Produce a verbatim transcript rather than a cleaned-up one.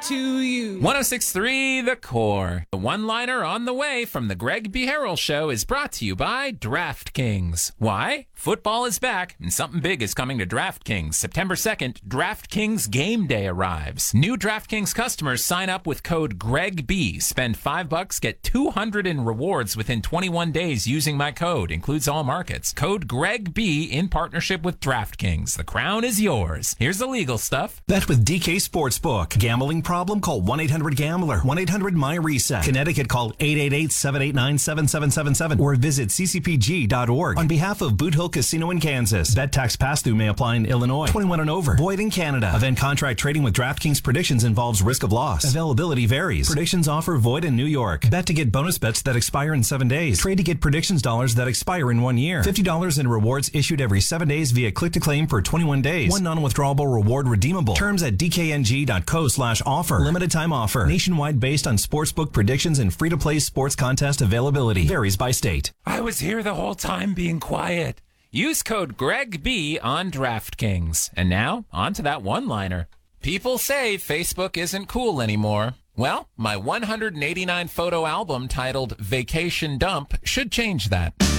to you. one oh six point three The Core. The one-liner on the way from the Greg B. Harrell Show is brought to you by DraftKings. Why? Football is back, and something big is coming to DraftKings. September second, DraftKings Game Day arrives. New DraftKings customers sign up with code GregB. Spend five bucks, get two hundred in rewards within twenty-one days using my code. Includes all markets. Code GregB in partnership with DraftKings. The crown is yours. Here's the legal stuff. Bet with D K Sportsbook. Gambling problem? Call one eight hundred gambler. one eight hundred my reset. Connecticut, call eight eight eight, seven eight nine, seven seven seven seven or visit c c p g dot org. On behalf of Boot Hill Casino in Kansas, bet tax pass-through may apply in Illinois. twenty-one and over. Void in Canada. Event contract trading with DraftKings predictions involves risk of loss. Availability varies. Predictions offer void in New York. Bet to get bonus bets that expire in seven days. Trade to get predictions dollars that expire in one year. fifty dollars in rewards issued every seven days via click-to-claim for twenty-one days. One non-withdrawable reward redeemable. Terms at d k n g dot co slash offer. Limited time offer. Nationwide based on sportsbook predictions and free-to-play sports contest availability. Varies by state. I was here the whole time being quiet. Use code GregB on DraftKings. And now, on to that one-liner. People say Facebook isn't cool anymore. Well, my one hundred eighty-nine photo album titled Vacation Dump should change that.